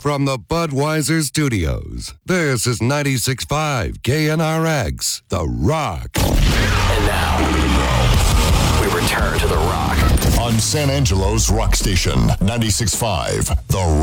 from the Budweiser Studios, this is 96.5 KNRX, The Rock. And now, we return to The Rock. On San Angelo's rock station, 96.5, The